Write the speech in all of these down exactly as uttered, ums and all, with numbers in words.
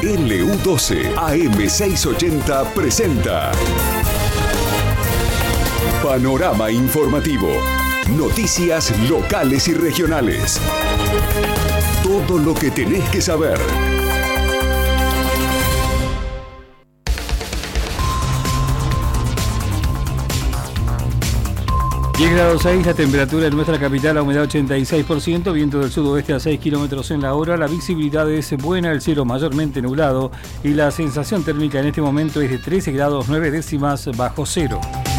L U doce A M seiscientos ochenta presenta Panorama Informativo. Noticias locales y regionales. Todo lo que tenés que saber. diez grados seis la temperatura en nuestra capital, la humedad ochenta y seis por ciento, viento del sudoeste a seis kilómetros en la hora, la visibilidad es buena, el cielo mayormente nublado y la sensación térmica en este momento es de trece grados nueve décimas bajo cero.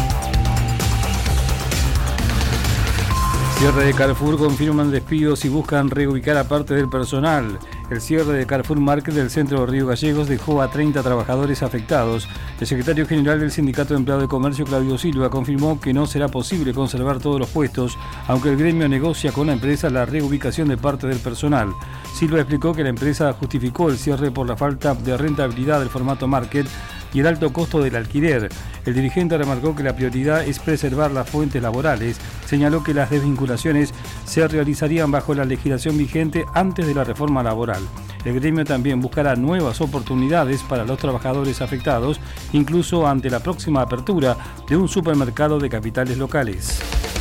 Cierre de Carrefour, confirman despidos y buscan reubicar a parte del personal. El cierre de Carrefour Market del centro de Río Gallegos dejó a treinta trabajadores afectados. El secretario general del Sindicato de Empleados de Comercio, Claudio Silva, confirmó que no será posible conservar todos los puestos, aunque el gremio negocia con la empresa la reubicación de parte del personal. Silva explicó que la empresa justificó el cierre por la falta de rentabilidad del formato Market y el alto costo del alquiler. El dirigente remarcó que la prioridad es preservar las fuentes laborales. Señaló que las desvinculaciones se realizarían bajo la legislación vigente antes de la reforma laboral. El gremio también buscará nuevas oportunidades para los trabajadores afectados, incluso ante la próxima apertura de un supermercado de capitales locales.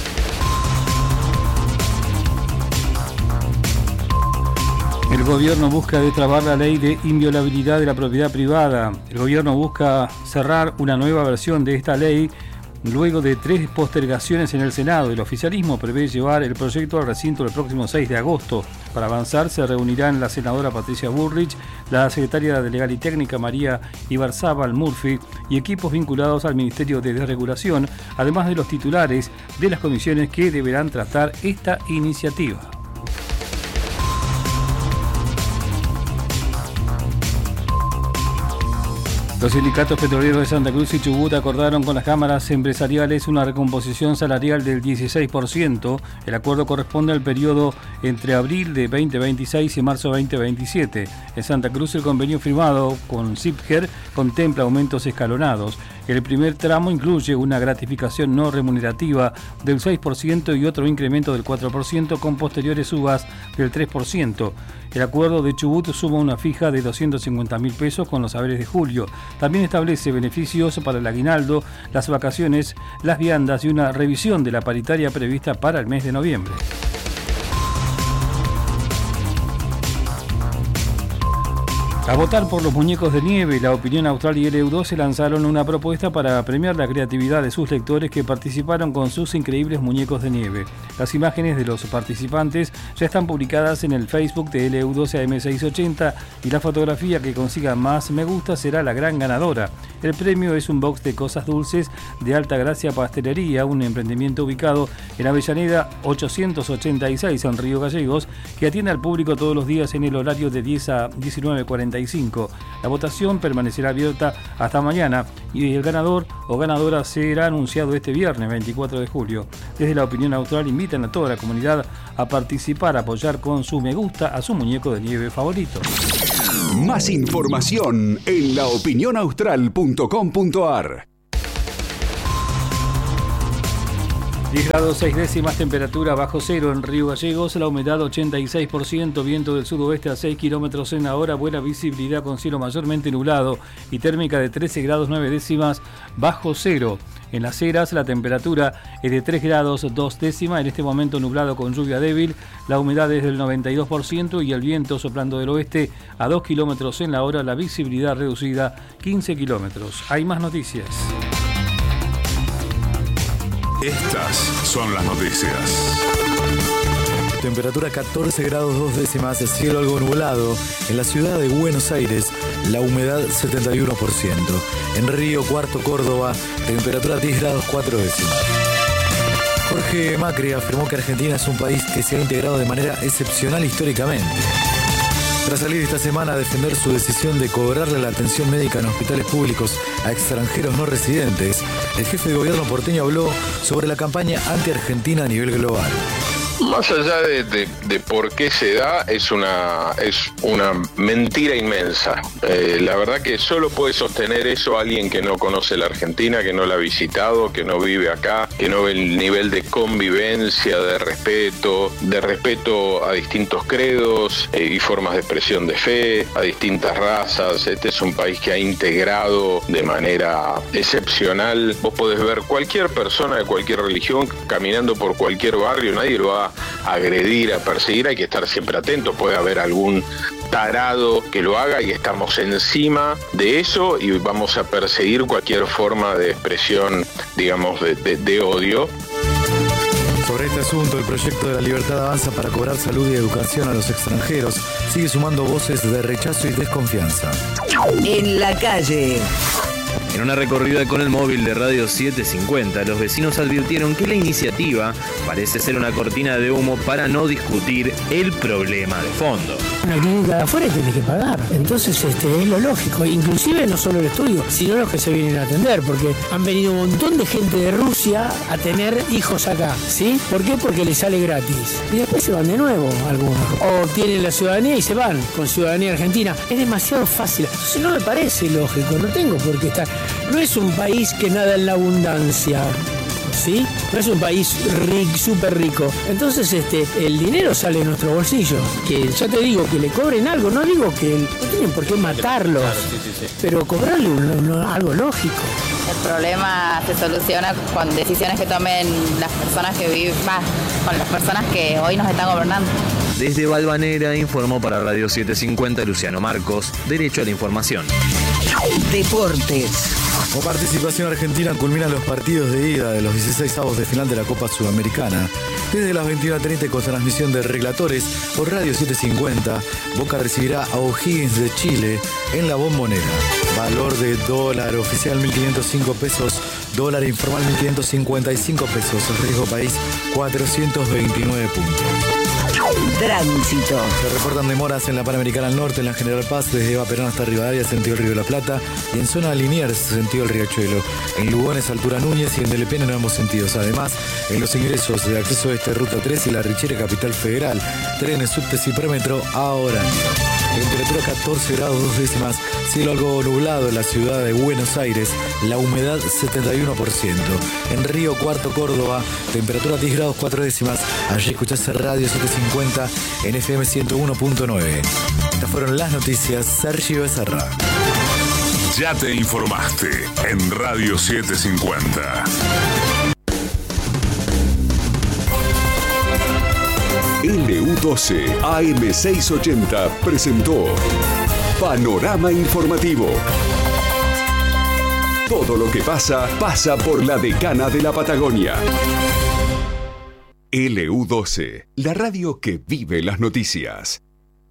El gobierno busca destrabar la ley de inviolabilidad de la propiedad privada. El gobierno busca cerrar una nueva versión de esta ley luego de tres postergaciones en el Senado. El oficialismo prevé llevar el proyecto al recinto el próximo seis de agosto. Para avanzar se reunirán la senadora Patricia Bullrich, la secretaria de Legal y Técnica María Ibarzábal Murphy y equipos vinculados al Ministerio de Desregulación, además de los titulares de las comisiones que deberán tratar esta iniciativa. Los sindicatos petroleros de Santa Cruz y Chubut acordaron con las cámaras empresariales una recomposición salarial del dieciséis por ciento. El acuerdo corresponde al periodo entre abril de veinte veintiséis y marzo veinte veintisiete. En Santa Cruz el convenio firmado con Sipger contempla aumentos escalonados. El primer tramo incluye una gratificación no remunerativa del seis por ciento y otro incremento del cuatro por ciento con posteriores subas del tres por ciento. El acuerdo de Chubut suma una fija de doscientos cincuenta mil pesos con los saberes de julio. También establece beneficios para el aguinaldo, las vacaciones, las viandas y una revisión de la paritaria prevista para el mes de noviembre. A votar por los muñecos de nieve, La Opinión Austral y L U doce lanzaron una propuesta para premiar la creatividad de sus lectores que participaron con sus increíbles muñecos de nieve. Las imágenes de los participantes ya están publicadas en el Facebook de L U doce A M seiscientos ochenta y la fotografía que consiga más me gusta será la gran ganadora. El premio es un box de cosas dulces de Alta Gracia Pastelería, un emprendimiento ubicado en Avellaneda ochocientos ochenta y seis en Río Gallegos, que atiende al público todos los días en el horario de diez a diecinueve cuarenta y cinco. La votación permanecerá abierta hasta mañana y el ganador o ganadora será anunciado este viernes veinticuatro de julio. Desde La Opinión Austral invitan a toda la comunidad a participar, a apoyar con su me gusta a su muñeco de nieve favorito. Más información en la opinión austral punto com punto a r. diez grados seis décimas, temperatura bajo cero en Río Gallegos, la humedad ochenta y seis por ciento, viento del sudoeste a seis kilómetros en la hora, buena visibilidad con cielo mayormente nublado y térmica de trece grados nueve décimas bajo cero. En Las Heras la temperatura es de tres grados dos décimas, en este momento nublado con lluvia débil, la humedad es del noventa y dos por ciento y el viento soplando del oeste a dos kilómetros en la hora, la visibilidad reducida quince kilómetros. Hay más noticias. Estas son las noticias. Temperatura catorce grados dos décimas, cielo algo nublado. En la ciudad de Buenos Aires, la humedad setenta y uno por ciento. En Río Cuarto, Córdoba, temperatura diez grados cuatro décimas. Jorge Macri afirmó que Argentina es un país que se ha integrado de manera excepcional históricamente. Tras salir esta semana a defender su decisión de cobrarle la atención médica en hospitales públicos a extranjeros no residentes, el jefe de gobierno porteño habló sobre la campaña anti-argentina a nivel global. Más allá de, de, de por qué se da, es una, es una mentira inmensa. Eh, la verdad que solo puede sostener eso alguien que no conoce la Argentina, que no la ha visitado, que no vive acá, que no ve el nivel de convivencia, de respeto, de respeto a distintos credos eh, y formas de expresión de fe, a distintas razas. Este es un país que ha integrado de manera excepcional. Vos podés ver cualquier persona de cualquier religión caminando por cualquier barrio, nadie lo va a agredir, a perseguir, hay que estar siempre atento, puede haber algún tarado que lo haga y estamos encima de eso y vamos a perseguir cualquier forma de expresión, digamos, de, de, de odio. Sobre este asunto, el proyecto de la libertad avanza para cobrar salud y educación a los extranjeros. Sigue sumando voces de rechazo y desconfianza. En la calle. En una recorrida con el móvil de Radio setecientos cincuenta, los vecinos advirtieron que la iniciativa parece ser una cortina de humo para no discutir el problema de fondo. Una clínica de afuera tiene que pagar, entonces este, es lo lógico, inclusive no solo el estudio, sino los que se vienen a atender, porque han venido un montón de gente de Rusia a tener hijos acá, ¿sí? ¿Por qué? Porque les sale gratis. Y después se van de nuevo algunos, o tienen la ciudadanía y se van con ciudadanía argentina. Es demasiado fácil, entonces no me parece lógico, no tengo por qué estar. No es un país que nada en la abundancia, ¿sí? No es un país rico, súper rico. Entonces este, el dinero sale de nuestro bolsillo. Que ya te digo, que le cobren algo, no digo que no tienen por qué matarlos, claro, sí, sí, sí. Pero cobrarle un, un, algo lógico. El problema se soluciona con decisiones que tomen las personas que viven, más, con las personas que hoy nos están gobernando. Desde Valvanera informó para Radio setecientos cincuenta Luciano Marcos, Derecho a la Información. Deportes. Con participación argentina culminan los partidos de ida de los dieciseisavos de final de la Copa Sudamericana. Desde las veintiuna treinta con transmisión de Relatores por Radio setecientos cincuenta, Boca recibirá a O'Higgins de Chile en la Bombonera. Valor de dólar oficial mil quinientos cinco pesos, dólar informal mil quinientos cincuenta y cinco pesos, el riesgo país cuatrocientos veintinueve puntos. Tránsito. Se reportan demoras en la Panamericana al norte, en la General Paz, desde Eva Perón hasta Rivadavia, sentido el Río de la Plata, y en zona Liniers, sentido el Riachuelo. En Lugones, altura Núñez, y en Delepena en ambos sentidos. Además, en los ingresos de acceso este, Ruta tres y la Richere, Capital Federal, trenes, subtes y premetro ahora. Temperatura catorce grados dos décimas, cielo algo nublado en la ciudad de Buenos Aires, la humedad setenta y uno por ciento. En Río Cuarto, Córdoba, temperatura diez grados cuatro décimas. Allí escuchás Radio setecientos cincuenta en F M ciento uno punto nueve. Estas fueron las noticias. Sergio Becerra. Ya te informaste en Radio setecientos cincuenta. L U doce A M seiscientos ochenta presentó Panorama Informativo. Todo lo que pasa, pasa por la decana de la Patagonia. L U doce, la radio que vive las noticias.